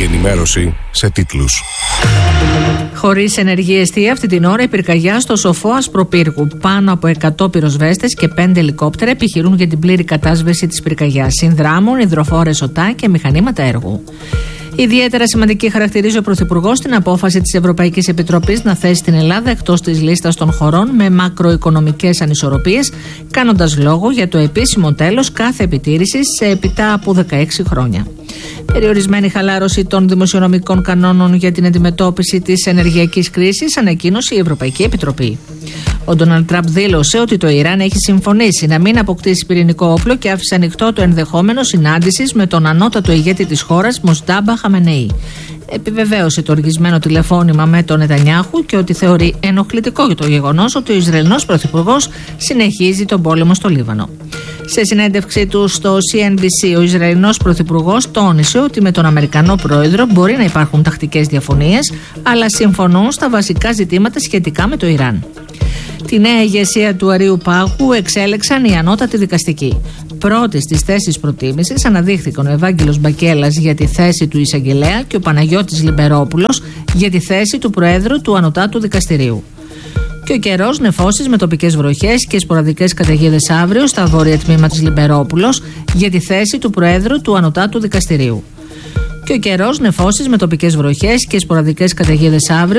ενημέρωση σε τίτλους. Χωρίς ενεργή εστία αυτή την ώρα η πυρκαγιά στο Σοφό Ασπροπύργου. Πάνω από 100 πυροσβέστες και 5 ελικόπτερα επιχειρούν για την πλήρη κατάσβεση της πυρκαγιάς. Συνδράμουν υδροφόρες οτά και μηχανήματα έργου. Ιδιαίτερα σημαντική χαρακτηρίζει ο Πρωθυπουργός την απόφαση της Ευρωπαϊκής Επιτροπής να θέσει την Ελλάδα εκτός της λίστας των χωρών με μακροοικονομικές ανισορροπίες, κάνοντας λόγο για το επίσημο τέλος κάθε επιτήρησης σε έπειτα από 16 χρόνια. Περιορισμένη χαλάρωση των δημοσιονομικών κανόνων για την αντιμετώπιση της ενεργειακής κρίσης, ανακοίνωσε η Ευρωπαϊκή Επιτροπή. Ο Ντόναλντ Τραμπ δήλωσε ότι το Ιράν έχει συμφωνήσει να μην αποκτήσει πυρηνικό όπλο και άφησε ανοιχτό το ενδεχόμενο συνάντησης με τον ανώτατο ηγέτη της χώρας, Μοστάμπα Χαμενεή. Επιβεβαίωσε το οργισμένο τηλεφώνημα με τον Νετανιάχου και ότι θεωρεί ενοχλητικό για το γεγονός ότι ο Ισραηλινός Πρωθυπουργός συνεχίζει τον πόλεμο στο Λίβανο. Σε συνέντευξή του στο CNBC, ο Ισραηλινός Πρωθυπουργός τόνισε ότι με τον Αμερικανό Πρόεδρο μπορεί να υπάρχουν τακτικές διαφωνίες, αλλά συμφωνούν στα βασικά ζητήματα σχετικά με το Ιράν. Τη νέα ηγεσία του Αριού Πάγου εξέλεξαν οι ανώτατοι δικαστικοί. Πρώτη στις θέσεις προτίμησης αναδείχθηκαν ο Ευάγγελος Μπακέλας για τη θέση του εισαγγελέα και ο Παναγιώτης Λιμπερόπουλος για τη θέση του Προέδρου του Ανωτάτου Δικαστηρίου. Και ο καιρός νεφώσεις με τοπικές βροχές και σποραδικές καταιγίδες αύριο στα βόρεια τμήμα της Λιμπερόπουλος για τη θέση του Προέδρου του Ανωτάτου Δικαστηρίου. Και ο καιρός νεφώσεις με τοπικές βροχές και σποραδικές καταιγίδες αύριο